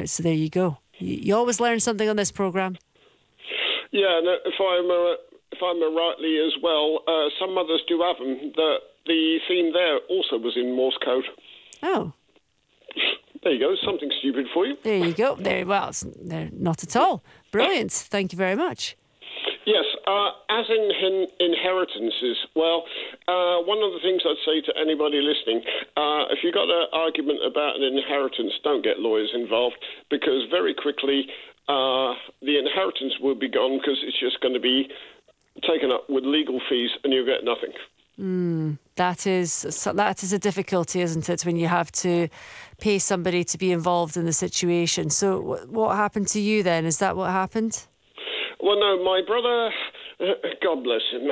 So there you go. You always learn something on this programme. Yeah, and if I'm rightly as well, some mothers do have them. The theme there also was in Morse code. Oh. There you go, something stupid for you. There you go. Well, not at all. Brilliant. Thank you very much. Yes, as in inheritances, well, one of the things I'd say to anybody listening, if you've got an argument about an inheritance, don't get lawyers involved, because very quickly the inheritance will be gone because it's just going to be taken up with legal fees and you'll get nothing. That is a difficulty, isn't it, when you have to pay somebody to be involved in the situation. So what happened to you then? Is that what happened? Well, no, my brother, God bless him,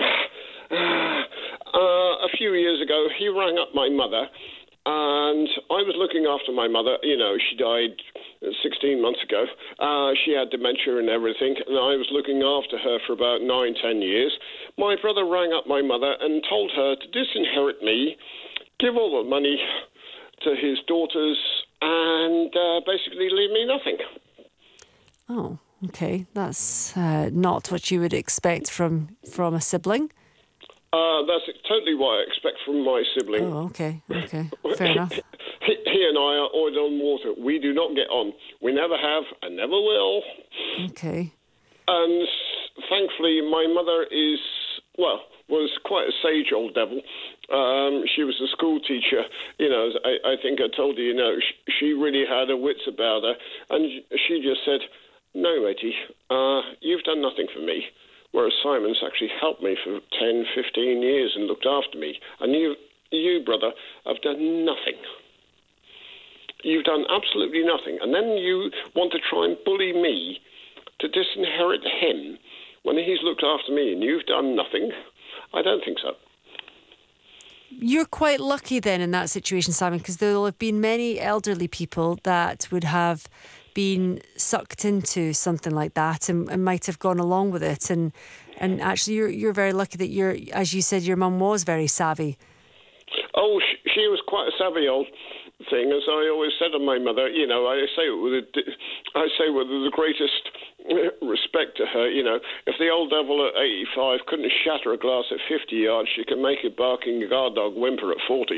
a few years ago, he rang up my mother, and I was looking after my mother. You know, she died 16 months ago. She had dementia and everything, and I was looking after her for about 9-10 years. My brother rang up my mother and told her to disinherit me, give all the money to his daughters, and basically leave me nothing. Oh, okay. That's not what you would expect from a sibling. That's totally what I expect from my sibling. Oh, okay. Fair enough. He and I are oil on water. We do not get on. We never have and never will. Okay. And thankfully, my mother was quite a sage old devil. She was a school teacher. You know, I think I told you, she really had her wits about her. And she just said, no, matey, you've done nothing for me. Whereas Simon's actually helped me for 10, 15 years and looked after me. And you, brother, have done nothing. You've done absolutely nothing. And then you want to try and bully me to disinherit him when he's looked after me and you've done nothing? I don't think so. You're quite lucky then in that situation, Simon, because there will have been many elderly people that would have been sucked into something like that and might have gone along with it. And actually, you're very lucky that as you said, your mum was very savvy. Oh, she was quite a savvy old thing, as I always said of my mother. You know, I say with the greatest respect to her. You know, if the old devil at 85 couldn't shatter a glass at 50 yards, she can make a barking guard dog whimper at 40.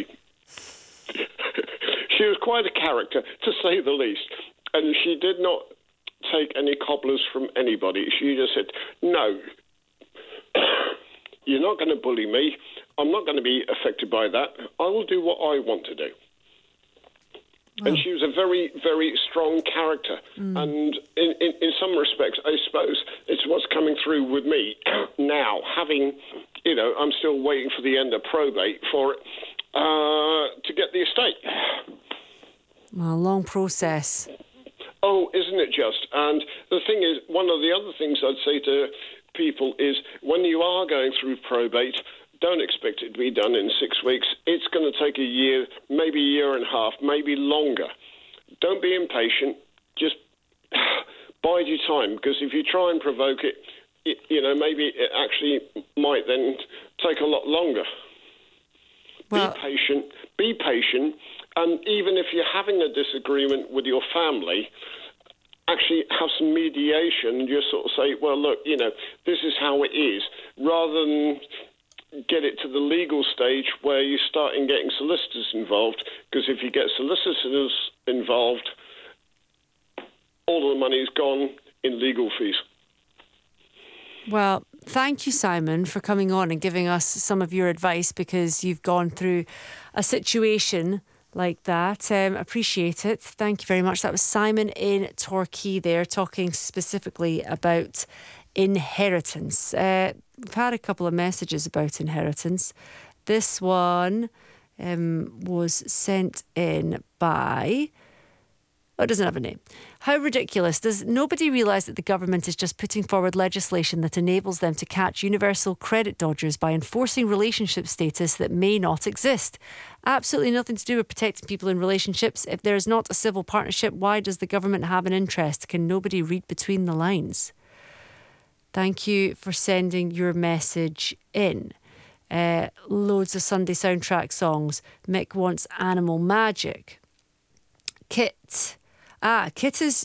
She was quite a character, to say the least. And she did not take any cobblers from anybody. She just said, no, you're not going to bully me. I'm not going to be affected by that. I will do what I want to do. Wow. And she was a very, very strong character. And in some respects, I suppose it's what's coming through with me now, having, I'm still waiting for the end of probate for it to get the estate. Well, a long process. Oh, isn't it just? And the thing is, one of the other things I'd say to people is when you are going through probate, don't expect it to be done in 6 weeks. It's going to take a year, maybe a year and a half, maybe longer. Don't be impatient. Just bide your time, because if you try and provoke it, maybe it actually might then take a lot longer. Well, be patient. And even if you're having a disagreement with your family, actually have some mediation and just sort of say, well, look, this is how it is, rather than get it to the legal stage where you start in getting solicitors involved, because if you get solicitors involved, all the money's gone in legal fees. Well, thank you, Simon, for coming on and giving us some of your advice, because you've gone through a situation like that. Appreciate it. Thank you very much. That was Simon in Torquay there, talking specifically about inheritance. We've had a couple of messages about inheritance. This one was sent in by... Oh, it doesn't have a name. How ridiculous. Does nobody realise that the government is just putting forward legislation that enables them to catch universal credit dodgers by enforcing relationship status that may not exist? Absolutely nothing to do with protecting people in relationships. If there is not a civil partnership, why does the government have an interest? Can nobody read between the lines? Thank you for sending your message in. Loads of Sunday soundtrack songs. Mick wants Animal Magic. Kit is